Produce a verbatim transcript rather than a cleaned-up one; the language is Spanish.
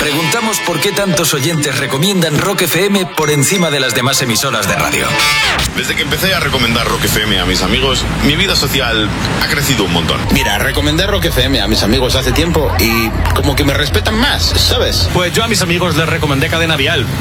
Preguntamos por qué tantos oyentes recomiendan Rock F M por encima de las demás emisoras de radio. Desde que empecé a recomendar Rock F M a mis amigos, mi vida social ha crecido un montón. Mira, recomendé Rock F M a mis amigos hace tiempo y como que me respetan más, ¿sabes? Pues yo a mis amigos les recomendé Cadena Vial